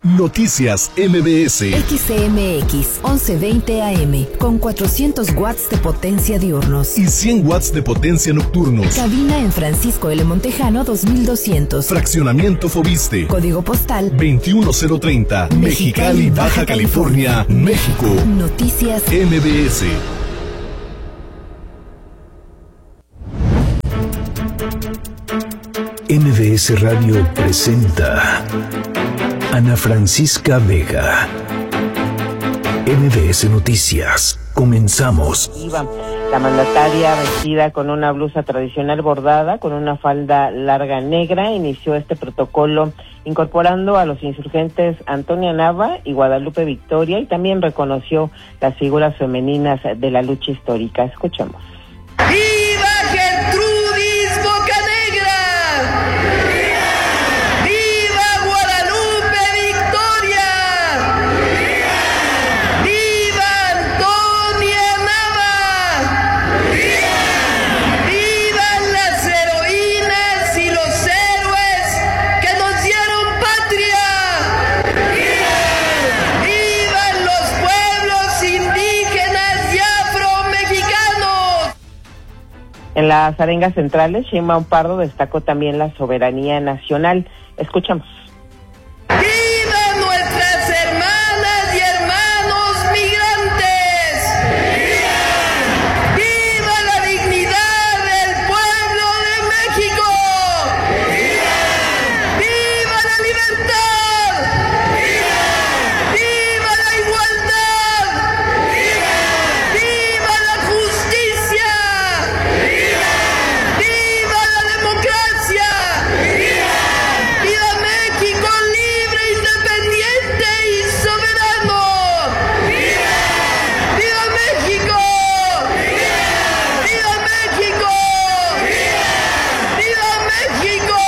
Noticias MBS. XCMX 1120 AM con 400 watts de potencia diurnos y 100 watts de potencia nocturnos. Cabina en Francisco L. Montejano 2200. Fraccionamiento Fobiste. Código postal 21030. Mexicali, Baja California, México. Noticias MBS. MBS Radio presenta Ana Francisca Vega. MBS Noticias. Comenzamos. La mandataria, vestida con una blusa tradicional bordada, con una falda larga negra, inició este protocolo incorporando a los insurgentes Antonia Nava y Guadalupe Victoria, y también reconoció las figuras femeninas de la lucha histórica. Escuchemos. ¡Viva Gertrudis Bocanegra! ¡Viva Guadalupe Victoria! ¡Viva Antonia Nava! ¡Vivan las heroínas y los héroes que nos dieron patria! ¡Vivan los pueblos indígenas y afromexicanos! En las arengas centrales, Sheinbaum Pardo destacó también la soberanía nacional. Escuchamos. ¡Viva nuestras hermanas y hermanos migrantes! ¡Viva! ¡Viva la dignidad del pueblo de México! ¡Viva! ¡Viva la libertad! ¡Viva! ¡Viva la igualdad! ¡Viva! ¡Viva la justicia! ¡Viva! ¡Viva la democracia! ¡Viva! ¡Viva México libre, independiente y soberano! ¡Viva! ¡Viva México! ¡Viva! ¡Viva México! ¡Viva! ¡Viva México!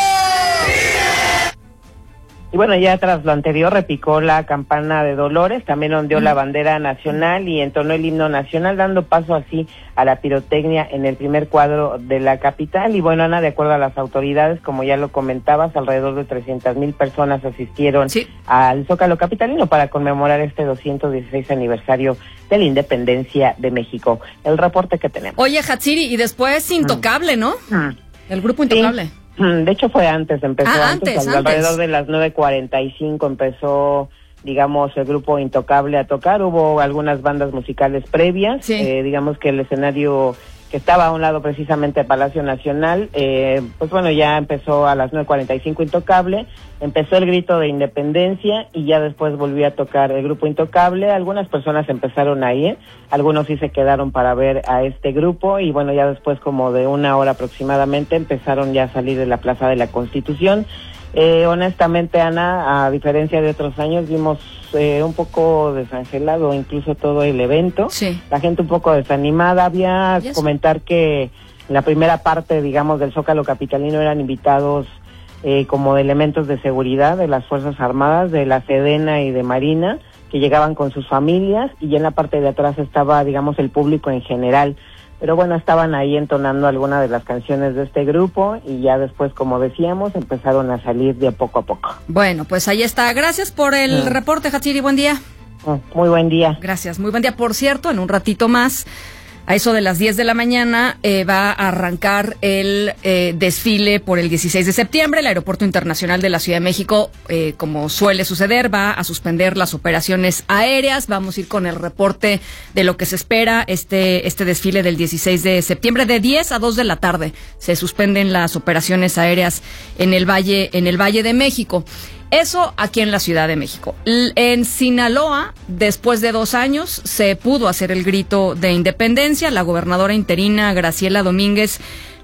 Y bueno, ya tras lo anterior repicó la campana de Dolores, también ondeó la bandera nacional y entonó el himno nacional, dando paso así a la pirotecnia en el primer cuadro de la capital. Y bueno, Ana, de acuerdo a las autoridades, como ya lo comentabas, alrededor de 300,000 personas asistieron al Zócalo capitalino para conmemorar este 216 aniversario de la independencia de México. El reporte que tenemos. Oye, Hatsiri, y después Intocable, ¿no? El grupo Intocable. Sí. De hecho fue antes, empezó antes. Alrededor de las 9:45 empezó, digamos, el grupo Intocable a tocar. Hubo algunas bandas musicales previas, digamos que el escenario que estaba a un lado precisamente del Palacio Nacional, pues bueno, ya empezó a las 9:45 Intocable, empezó el grito de independencia y ya después volvió a tocar el grupo Intocable. Algunas personas empezaron a ir, algunos sí se quedaron para ver a este grupo y bueno, ya después como de una hora aproximadamente empezaron ya a salir de la Plaza de la Constitución. Honestamente, Ana, a diferencia de otros años, vimos un poco desangelado incluso todo el evento. La gente un poco desanimada. Había comentar que la primera parte, digamos, del Zócalo capitalino eran invitados como elementos de seguridad de las Fuerzas Armadas, de la Sedena y de Marina, que llegaban con sus familias, y en la parte de atrás estaba, digamos, el público en general. Pero bueno, estaban ahí entonando algunas de las canciones de este grupo y ya después, como decíamos, empezaron a salir de poco a poco. Bueno, pues ahí está. Gracias por el reporte, Hatsiri. Buen día. Muy buen día. Gracias, muy buen día. Por cierto, en un ratito más, a eso de las 10 de la mañana, va a arrancar el desfile por el 16 de septiembre. El Aeropuerto Internacional de la Ciudad de México, como suele suceder, va a suspender las operaciones aéreas. Vamos a ir con el reporte de lo que se espera este desfile del 16 de septiembre. De 10 a 2 de la tarde se suspenden las operaciones aéreas en el Valle de México. Eso aquí en la Ciudad de México. En Sinaloa, después de 2 años, se pudo hacer el grito de independencia. La gobernadora interina, Graciela Domínguez,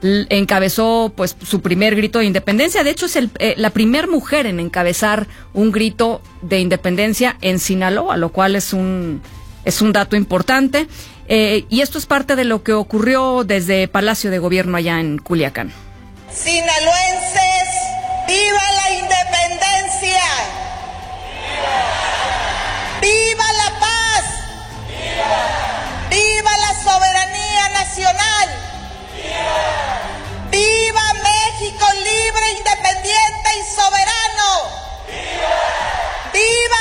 encabezó pues su primer grito de independencia. De hecho, es la primer mujer en encabezar un grito de independencia en Sinaloa, lo cual es un dato importante. Y esto es parte de lo que ocurrió desde Palacio de Gobierno allá en Culiacán. Sinaloenses, ¡viva la independencia! ¡Viva la paz! ¡Viva la soberanía nacional! ¡Viva México libre, independiente y soberano! ¡Viva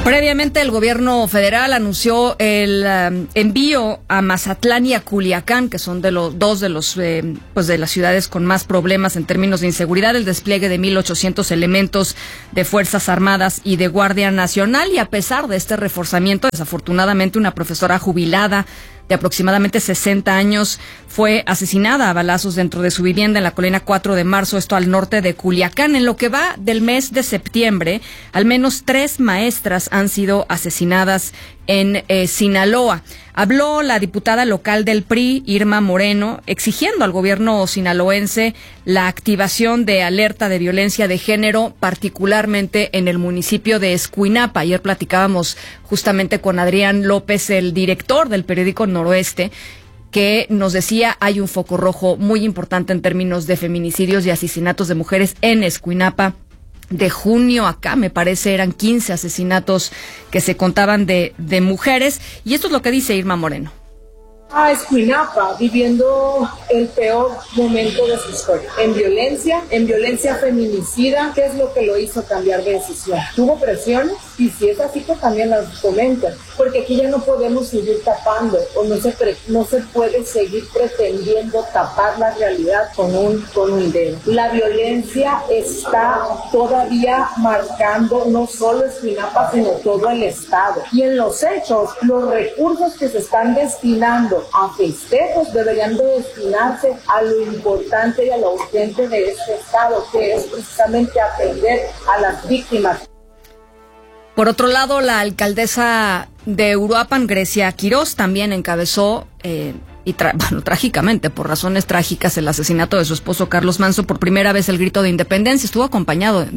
Previamente, el gobierno federal anunció el envío a Mazatlán y a Culiacán, que son dos de las ciudades con más problemas en términos de inseguridad, el despliegue de 1,800 elementos de Fuerzas Armadas y de Guardia Nacional. Y a pesar de este reforzamiento, desafortunadamente, una profesora jubilada de aproximadamente 60 años fue asesinada a balazos dentro de su vivienda en la colonia 4 de marzo, esto al norte de Culiacán. En lo que va del mes de septiembre, al menos 3 maestras han sido asesinadas en Sinaloa. Habló la diputada local del PRI, Irma Moreno, exigiendo al gobierno sinaloense la activación de alerta de violencia de género, particularmente en el municipio de Escuinapa. Ayer platicábamos justamente con Adrián López, el director del periódico Noroeste, que nos decía hay un foco rojo muy importante en términos de feminicidios y asesinatos de mujeres en Escuinapa. De junio acá, me parece, eran 15 asesinatos que se contaban de mujeres. Y esto es lo que dice Irma Moreno. A Escuinapa, viviendo el peor momento de su historia, en violencia feminicida. ¿Qué es lo que lo hizo cambiar de decisión? ¿Tuvo presiones? Y si es así, pues también las comentan, porque aquí ya no podemos seguir tapando, o no se puede seguir pretendiendo tapar la realidad con un dedo. La violencia está todavía marcando no solo Escuinapa, sino todo el estado. Y en los hechos, los recursos que se están destinando a festejos deberían de destinarse a lo importante y a lo urgente de este estado, que es precisamente atender a las víctimas. Por otro lado, la alcaldesa de Uruapan, Grecia Quirós, también encabezó, trágicamente, por razones trágicas, el asesinato de su esposo Carlos Manzo. Por primera vez el grito de independencia. Estuvo acompañada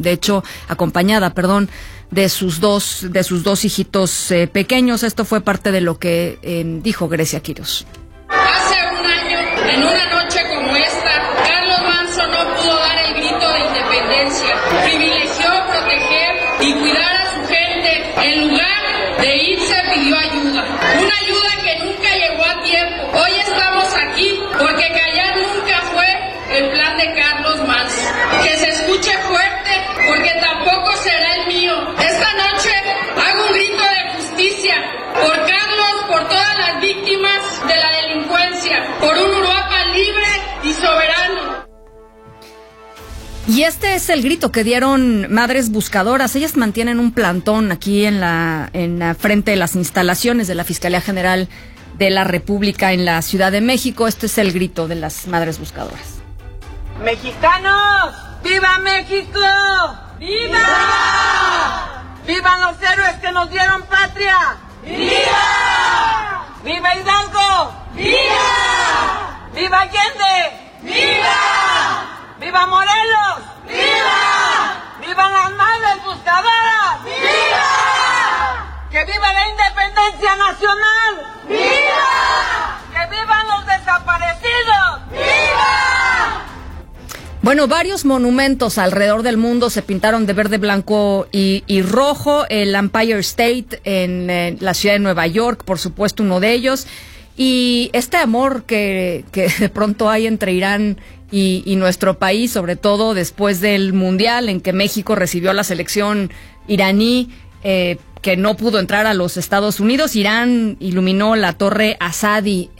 de sus dos hijitos pequeños. Esto fue parte de lo que dijo Grecia Quirós. Hace un año, en una noche como esta, Carlos Manzo no pudo dar el grito de independencia. Privilegió proteger y cuidar a su gente. En lugar de irse, pidió ayuda. Una ayuda que nunca llegó a tiempo. Hoy estamos aquí porque callar nunca fue el plan de Carlos Manzo. Que se escuche fuerte porque tampoco será el mío. Esta noche hago un grito de justicia por Carlos, por todas las víctimas de la delincuencia, por un Uruapan libre y soberano. Y este es el grito que dieron Madres Buscadoras. Ellas mantienen un plantón aquí en la frente de las instalaciones de la Fiscalía General de la República en la Ciudad de México. Este es el grito de las Madres Buscadoras. ¡Mexicanos! ¡Viva México! ¡Viva! ¡Vivan los héroes que nos dieron patria! ¡Viva! ¡Viva Hidalgo! ¡Viva! ¡Viva Allende! ¡Viva! ¡Viva Morelos! ¡Viva! ¡Vivan las Madres Buscadoras! ¡Viva! ¡Que viva la independencia nacional! ¡Viva! ¡Que vivan los desaparecidos! ¡Viva! Bueno, varios monumentos alrededor del mundo se pintaron de verde, blanco y rojo. El Empire State en la ciudad de Nueva York, por supuesto, uno de ellos. Y este amor que de pronto hay entre Irán y nuestro país, sobre todo después del Mundial en que México recibió a la selección iraní, que no pudo entrar a los Estados Unidos. Irán iluminó la Torre Azadi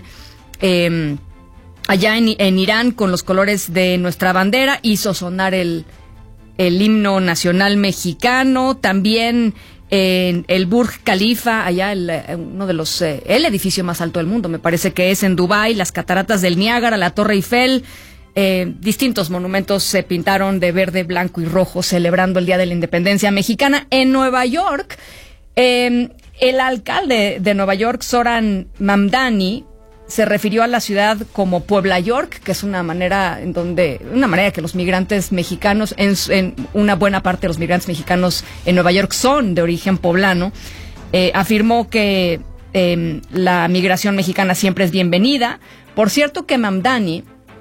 allá en Irán con los colores de nuestra bandera, hizo sonar el himno nacional mexicano. También en el Burj Khalifa, allá uno de los el edificio más alto del mundo, me parece que es en Dubái, las cataratas del Niágara, la Torre Eiffel, distintos monumentos se pintaron de verde, blanco y rojo celebrando el Día de la Independencia Mexicana. En Nueva York, el alcalde de Nueva York, Zoran Mamdani, se refirió a la ciudad como Puebla York, que es una manera que los migrantes mexicanos, en una buena parte de los migrantes mexicanos en Nueva York son de origen poblano. Afirmó que la migración mexicana siempre es bienvenida. Por cierto que Mamdani,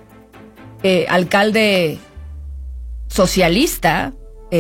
alcalde socialista,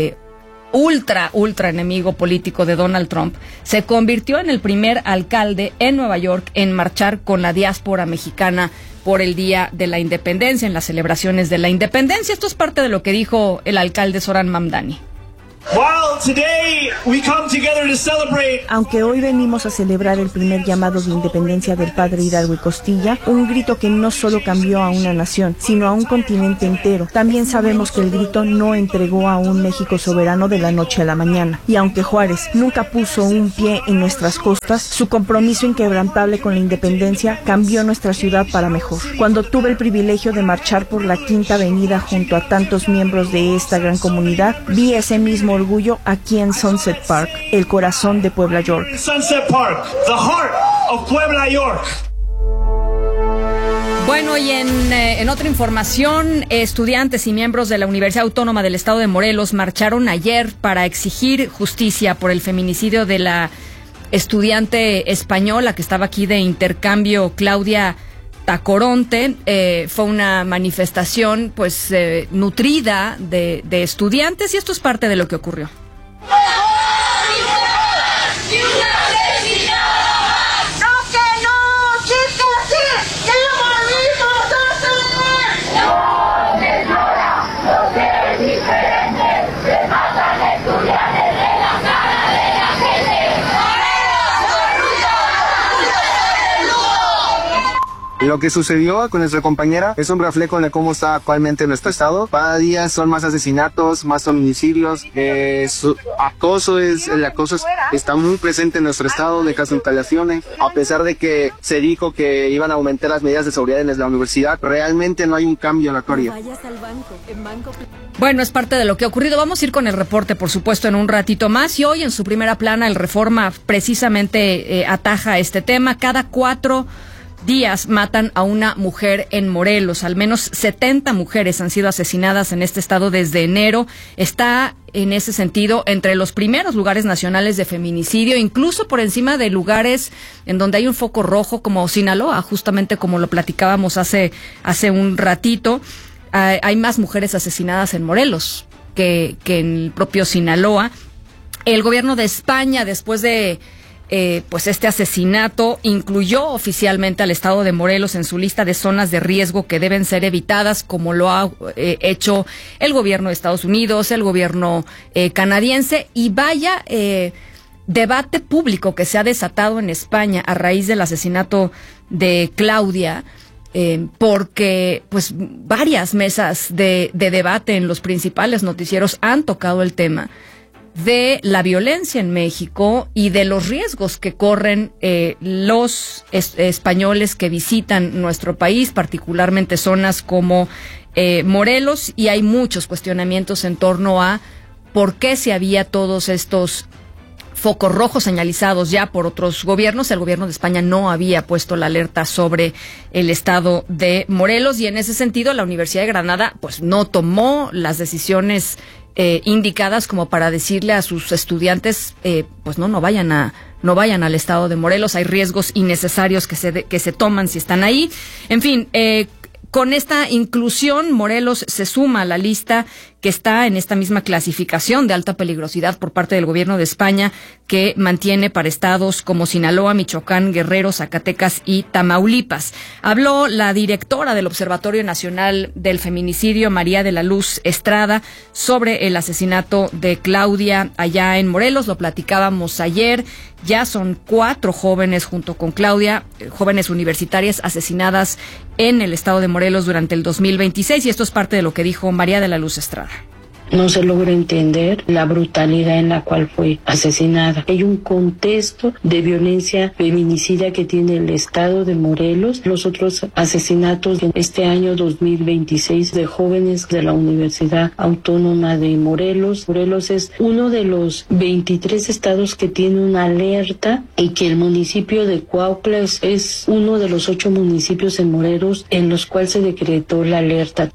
ultra enemigo político de Donald Trump, se convirtió en el primer alcalde en Nueva York en marchar con la diáspora mexicana por el Día de la Independencia, en las celebraciones de la Independencia. Esto es parte de lo que dijo el alcalde Zoran Mamdani. Aunque hoy venimos a celebrar el primer llamado de independencia del padre Hidalgo y Costilla, un grito que no solo cambió a una nación, sino a un continente entero, también sabemos que el grito no entregó a un México soberano de la noche a la mañana. Y aunque Juárez nunca puso un pie en nuestras costas, su compromiso inquebrantable con la independencia cambió nuestra ciudad para mejor. Cuando tuve el privilegio de marchar por la Quinta Avenida junto a tantos miembros de esta gran comunidad, vi ese mismo orgullo aquí en Sunset Park, el corazón de Puebla, York. Sunset Park, the heart of Puebla, York. Bueno, y en otra información, estudiantes y miembros de la Universidad Autónoma del Estado de Morelos marcharon ayer para exigir justicia por el feminicidio de la estudiante española que estaba aquí de intercambio, Claudia Tacoronte. Fue una manifestación pues nutrida de estudiantes, y esto es parte de lo que ocurrió. Lo que sucedió con nuestra compañera es un reflejo de cómo está actualmente nuestro estado. Cada día son más asesinatos, más feminicidios, el acoso está muy presente en nuestro estado, de casos de instalaciones. A pesar de que se dijo que iban a aumentar las medidas de seguridad en la universidad, realmente no hay un cambio en la actualidad. Bueno, es parte de lo que ha ocurrido. Vamos a ir con el reporte, por supuesto, en un ratito más. Y hoy en su primera plana, el Reforma precisamente ataja este tema. Cada 4 días matan a una mujer en Morelos. Al menos 70 mujeres han sido asesinadas en este estado desde enero. Está, en ese sentido, entre los primeros lugares nacionales de feminicidio, incluso por encima de lugares en donde hay un foco rojo como Sinaloa, justamente como lo platicábamos hace un ratito. Hay más mujeres asesinadas en Morelos que en el propio Sinaloa. El gobierno de España, después de pues este asesinato, incluyó oficialmente al estado de Morelos en su lista de zonas de riesgo que deben ser evitadas, como lo ha hecho el gobierno de Estados Unidos, el gobierno canadiense. Y vaya debate público que se ha desatado en España a raíz del asesinato de Claudia, porque pues varias mesas de debate en los principales noticieros han tocado el tema de la violencia en México y de los riesgos que corren los españoles que visitan nuestro país, particularmente zonas como Morelos, y hay muchos cuestionamientos en torno a por qué si había todos estos focos rojos señalizados ya por otros gobiernos, el gobierno de España no había puesto la alerta sobre el estado de Morelos, y en ese sentido la Universidad de Granada pues no tomó las decisiones indicadas como para decirle a sus estudiantes pues no vayan al estado de Morelos. Hay riesgos innecesarios que se toman si están ahí. En fin, con esta inclusión, Morelos se suma a la lista que está en esta misma clasificación de alta peligrosidad por parte del gobierno de España, que mantiene para estados como Sinaloa, Michoacán, Guerrero, Zacatecas y Tamaulipas. Habló la directora del Observatorio Nacional del Feminicidio, María de la Luz Estrada, sobre el asesinato de Claudia allá en Morelos. Lo platicábamos ayer. Ya son 4 jóvenes junto con Claudia, jóvenes universitarias asesinadas en el estado de Morelos durante el 2026, y esto es parte de lo que dijo María de la Luz Estrada. No se logra entender la brutalidad en la cual fue asesinada. Hay un contexto de violencia feminicida que tiene el estado de Morelos. Los otros asesinatos en este año 2026 de jóvenes de la Universidad Autónoma de Morelos. Morelos es uno de los 23 estados que tiene una alerta, y que el municipio de Cuautla es uno de los 8 municipios en Morelos en los cuales se decretó la alerta.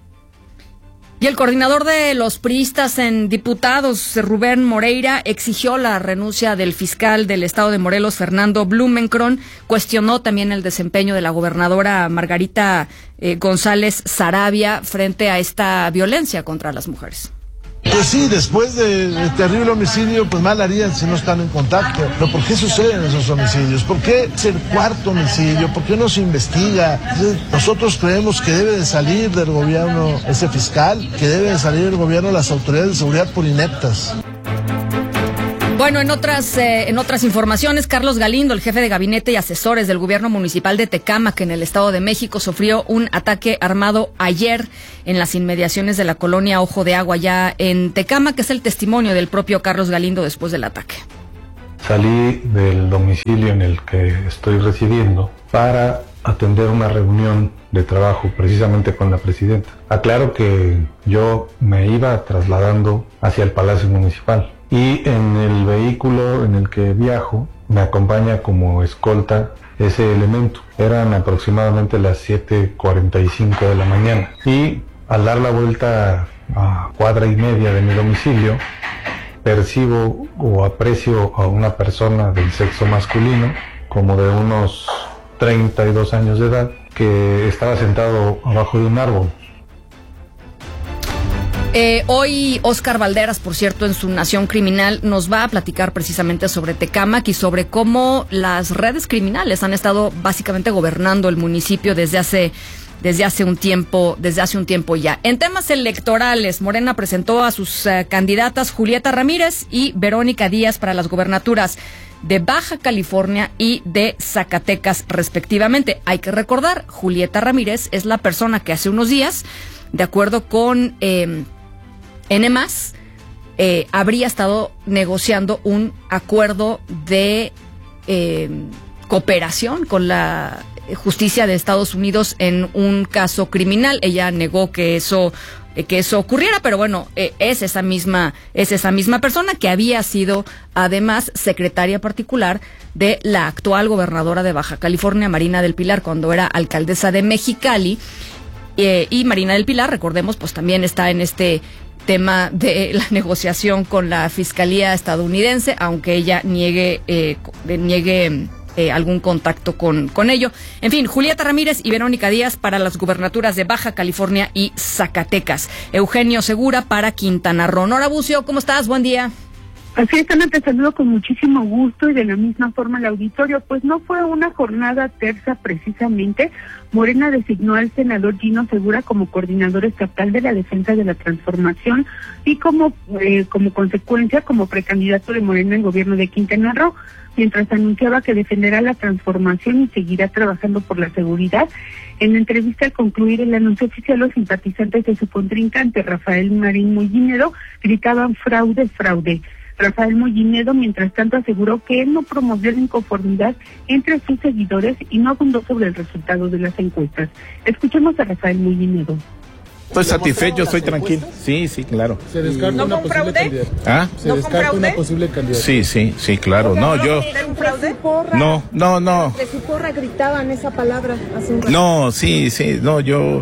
Y el coordinador de los priistas en diputados, Rubén Moreira, exigió la renuncia del fiscal del estado de Morelos, Fernando Blumenkron. Cuestionó también el desempeño de la gobernadora Margarita González Saravia frente a esta violencia contra las mujeres. Pues sí, después del terrible homicidio, pues mal harían si no están en contacto. Pero ¿por qué suceden esos homicidios? ¿Por qué es el cuarto homicidio? ¿Por qué no se investiga? Nosotros creemos que debe de salir del gobierno ese fiscal, que debe de salir del gobierno las autoridades de seguridad por ineptas. Bueno, en otras informaciones, Carlos Galindo, el jefe de gabinete y asesores del gobierno municipal de Tecámac, en el Estado de México, sufrió un ataque armado ayer en las inmediaciones de la colonia Ojo de Agua, ya en Tecámac, que es el testimonio del propio Carlos Galindo después del ataque. Salí del domicilio en el que estoy residiendo para atender una reunión de trabajo precisamente con la presidenta. Aclaro que yo me iba trasladando hacia el Palacio Municipal. Y en el vehículo en el que viajo me acompaña como escolta ese elemento. Eran aproximadamente las 7:45 de la mañana. Y al dar la vuelta a cuadra y media de mi domicilio, percibo o aprecio a una persona del sexo masculino, como de unos 32 años de edad, que estaba sentado abajo de un árbol. Hoy Óscar Valderas, por cierto, en su Nación Criminal, nos va a platicar precisamente sobre Tecámac y sobre cómo las redes criminales han estado básicamente gobernando el municipio desde hace un tiempo ya. En temas electorales, Morena presentó a sus candidatas Julieta Ramírez y Verónica Díaz para las gobernaturas de Baja California y de Zacatecas, respectivamente. Hay que recordar, Julieta Ramírez es la persona que hace unos días, de acuerdo con N+, habría estado negociando un acuerdo de cooperación con la justicia de Estados Unidos en un caso criminal. Ella negó que eso ocurriera, pero bueno, es esa misma persona que había sido además secretaria particular de la actual gobernadora de Baja California, Marina del Pilar, cuando era alcaldesa de Mexicali. Y Marina del Pilar, recordemos, pues también está en este tema de la negociación con la Fiscalía estadounidense, aunque ella niegue algún contacto con ello. En fin, Julieta Ramírez y Verónica Díaz para las gubernaturas de Baja California y Zacatecas. Eugenio Segura para Quintana Roo. Nora Bucio, ¿cómo estás? Buen día. Así es, Ana, te saludo con muchísimo gusto y de la misma forma el auditorio. Pues no fue una jornada tersa precisamente. Morena designó al senador Gino Segura como coordinador estatal de la defensa de la transformación y como consecuencia como precandidato de Morena en gobierno de Quintana Roo, mientras anunciaba que defenderá la transformación y seguirá trabajando por la seguridad. En la entrevista al concluir el anuncio oficial, los simpatizantes de su contrincante, Rafael Marín Mollinedo, gritaban fraude, fraude. Rafael Mollinedo, mientras tanto, aseguró que él no promovió la inconformidad entre sus seguidores y no abundó sobre el resultado de las encuestas. Escuchemos a Rafael Mollinedo. Estoy satisfecho, estoy tranquilo. Sí, claro. ¿Se descarta una posible candidata? ¿Ah? ¿Se descarta una posible candidata? Sí, claro. No, yo... ¿Un fraude? No. De su porra gritaban esa palabra hace un rato. No, sí, no, yo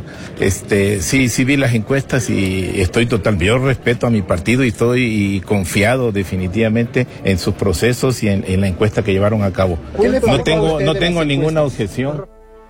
sí vi las encuestas y estoy yo respeto a mi partido y estoy confiado definitivamente en sus procesos y en la encuesta que llevaron a cabo. No tengo ninguna objeción.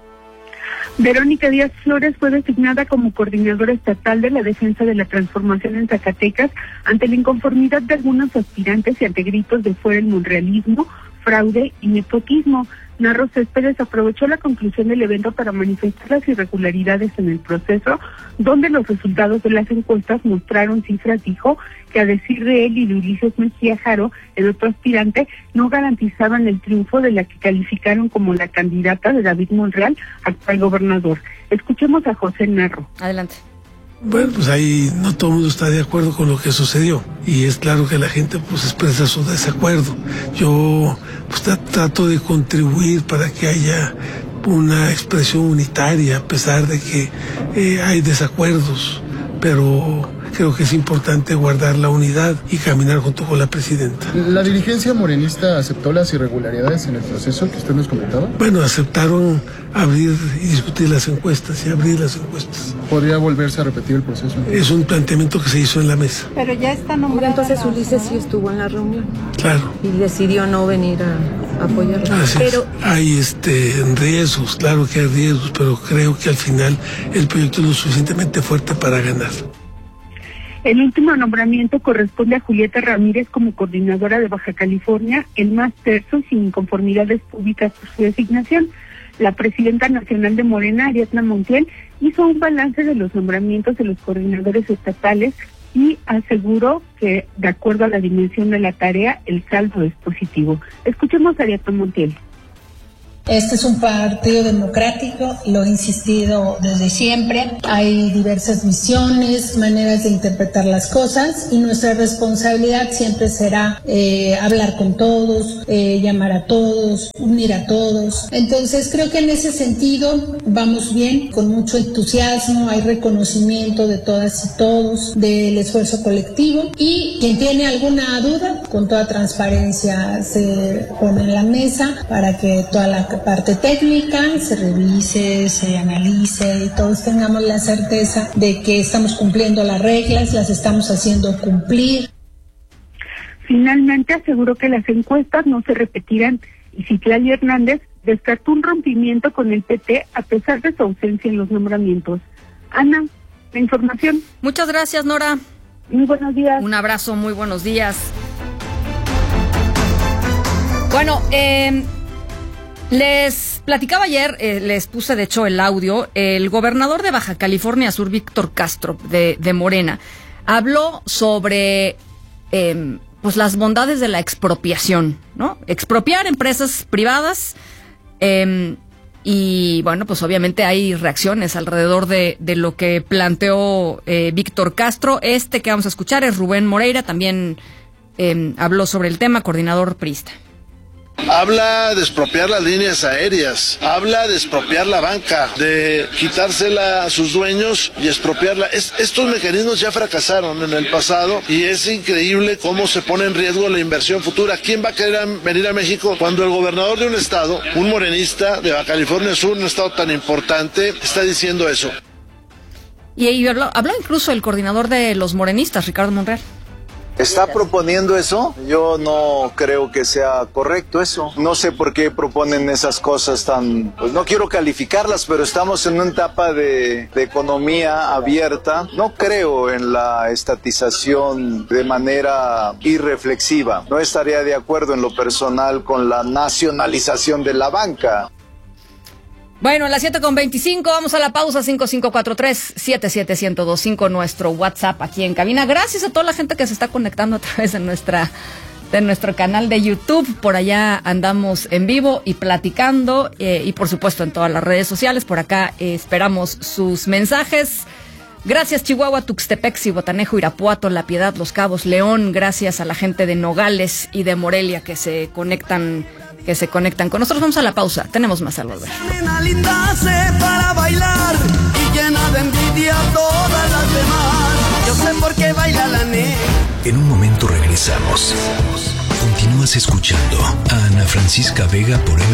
Verónica Díaz Flores fue designada como coordinadora estatal de la defensa de la transformación en Zacatecas ante la inconformidad de algunos aspirantes y ante gritos de fuera el monrealismo, fraude y nepotismo. Narro Céspedes aprovechó la conclusión del evento para manifestar las irregularidades en el proceso, donde los resultados de las encuestas mostraron cifras, dijo, que a decir de él y de Ulises Mejía Jaro, el otro aspirante, no garantizaban el triunfo de la que calificaron como la candidata de David Monreal, actual gobernador. Escuchemos a José Narro. Adelante. Bueno, pues ahí no todo el mundo está de acuerdo con lo que sucedió y es claro que la gente pues expresa su desacuerdo. Yo pues trato de contribuir para que haya una expresión unitaria a pesar de que hay desacuerdos, pero creo que es importante guardar la unidad y caminar junto con la presidenta. ¿La dirigencia morenista aceptó las irregularidades en el proceso que usted nos comentaba? Bueno, aceptaron abrir y discutir las encuestas y abrir las encuestas. ¿Podría volverse a repetir el proceso? Es un planteamiento que se hizo en la mesa. Pero ya está nombrado. Entonces Ulises sí estuvo en la reunión. Claro. Y decidió no venir a apoyarlo. Pero hay riesgos, claro que hay riesgos, pero creo que al final el proyecto es lo suficientemente fuerte para ganar. El último nombramiento corresponde a Julieta Ramírez como coordinadora de Baja California, el más terso y sin inconformidades públicas por su designación. La presidenta nacional de Morena, Ariadna Montiel, hizo un balance de los nombramientos de los coordinadores estatales y aseguró que, de acuerdo a la dimensión de la tarea, el saldo es positivo. Escuchemos a Ariadna Montiel. Este es un partido democrático, lo he insistido desde siempre. Hay diversas visiones, maneras de interpretar las cosas y nuestra responsabilidad siempre será hablar con todos, llamar a todos, unir a todos. Entonces creo que en ese sentido vamos bien, con mucho entusiasmo, hay reconocimiento de todas y todos del esfuerzo colectivo y quien tiene alguna duda, con toda transparencia se pone en la mesa para que toda la parte técnica se revise, se analice y todos tengamos la certeza de que estamos cumpliendo las reglas, las estamos haciendo cumplir. Finalmente aseguró que las encuestas no se repetirán y Citlali Hernández descartó un rompimiento con el PT a pesar de su ausencia en los nombramientos. Ana, la información. Muchas gracias, Nora. Muy buenos días. Un abrazo, muy buenos días. Bueno, les platicaba ayer, les puse de hecho el audio, el gobernador de Baja California Sur, Víctor Castro, de Morena, habló sobre pues las bondades de la expropiación, ¿no? Expropiar empresas privadas y bueno, pues obviamente hay reacciones alrededor de lo que planteó Víctor Castro. Que vamos a escuchar es Rubén Moreira, también habló sobre el tema, coordinador priista. Habla de expropiar las líneas aéreas, habla de expropiar la banca, de quitársela a sus dueños y expropiarla. Estos mecanismos ya fracasaron en el pasado y es increíble cómo se pone en riesgo la inversión futura. ¿Quién va a querer venir a México cuando el gobernador de un estado, un morenista de Baja California Sur, un estado tan importante, está diciendo eso? Y habló incluso el coordinador de los morenistas, Ricardo Monreal. ¿Está proponiendo eso? Yo no creo que sea correcto eso. No sé por qué proponen esas cosas tan... Pues no quiero calificarlas, pero estamos en una etapa de economía abierta. No creo en la estatización de manera irreflexiva. No estaría de acuerdo en lo personal con la nacionalización de la banca. Bueno, a las 7:25, vamos a la pausa, 5543-77125, nuestro WhatsApp aquí en cabina. Gracias a toda la gente que se está conectando a través de nuestro canal de YouTube. Por allá andamos en vivo y platicando, y por supuesto en todas las redes sociales. Por acá esperamos sus mensajes. Gracias Chihuahua, Tuxtepec, Zihuatanejo, Irapuato, La Piedad, Los Cabos, León. Gracias a la gente de Nogales y de Morelia que se conectan con nosotros. Vamos a la pausa, tenemos más al volver. Para bailar y llena de envidia a todas las demás. Yo sé por qué baila la negra. En un momento regresamos. Continúas escuchando a Ana Francisca Vega por